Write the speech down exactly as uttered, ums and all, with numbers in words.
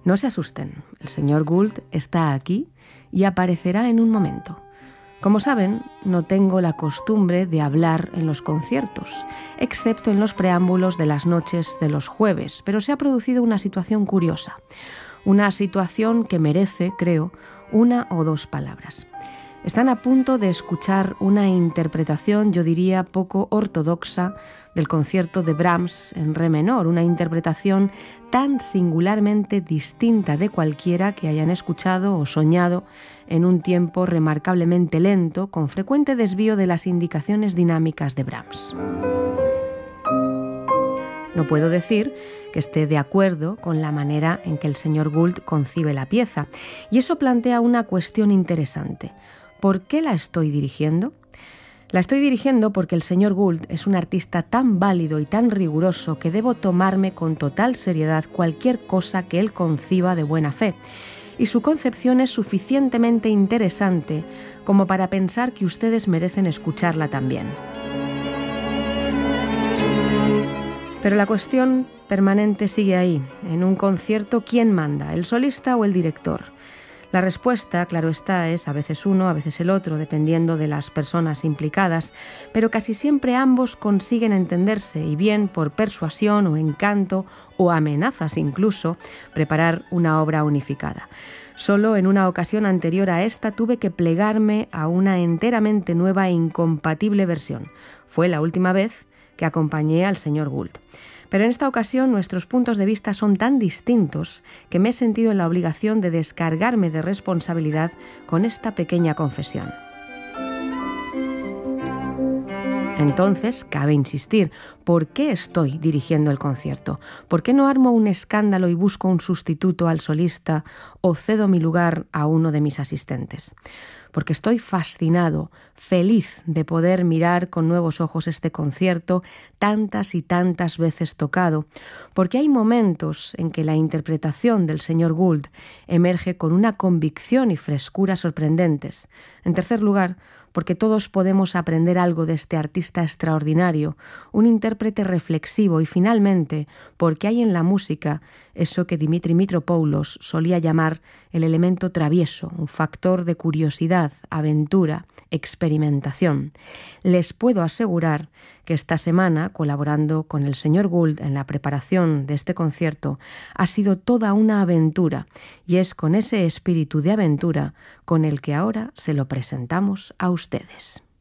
No se asusten, el señor Gould está aquí y aparecerá en un momento. Como saben, no tengo la costumbre de hablar en los conciertos, excepto en los preámbulos de las noches de los jueves, pero se ha producido una situación curiosa, una situación que merece, creo, una o dos palabras. Están a punto de escuchar una interpretación, yo diría, poco ortodoxa del concierto de Brahms en re menor, una interpretación tan singularmente distinta de cualquiera que hayan escuchado o soñado en un tiempo remarcablemente lento, con frecuente desvío de las indicaciones dinámicas de Brahms. No puedo decir que esté de acuerdo con la manera en que el señor Gould concibe la pieza, y eso plantea una cuestión interesante. ¿Por qué la estoy dirigiendo? La estoy dirigiendo porque el señor Gould es un artista tan válido y tan riguroso que debo tomarme con total seriedad cualquier cosa que él conciba de buena fe, y su concepción es suficientemente interesante como para pensar que ustedes merecen escucharla también. Pero la cuestión permanente sigue ahí. En un concierto, ¿quién manda? ¿El solista o el director? La respuesta, claro está, es a veces uno, a veces el otro, dependiendo de las personas implicadas, pero casi siempre ambos consiguen entenderse y bien por persuasión o encanto o amenazas incluso, preparar una obra unificada. Solo en una ocasión anterior a esta tuve que plegarme a una enteramente nueva e incompatible versión. Fue la última vez que acompañé al señor Gould. Pero en esta ocasión nuestros puntos de vista son tan distintos que me he sentido en la obligación de descargarme de responsabilidad con esta pequeña confesión. Entonces, cabe insistir, ¿por qué estoy dirigiendo el concierto? ¿Por qué no armo un escándalo y busco un sustituto al solista o cedo mi lugar a uno de mis asistentes? Porque estoy fascinado, feliz de poder mirar con nuevos ojos este concierto tantas y tantas veces tocado, porque hay momentos en que la interpretación del señor Gould emerge con una convicción y frescura sorprendentes. En tercer lugar, porque todos podemos aprender algo de este artista extraordinario, un intérprete reflexivo, y finalmente, porque hay en la música eso que Dimitri Mitropoulos solía llamar el elemento travieso, un factor de curiosidad, aventura, experimentación. Les puedo asegurar que esta semana, colaborando con el señor Gould en la preparación de este concierto, ha sido toda una aventura, y es con ese espíritu de aventura con el que ahora se lo presentamos a ustedes.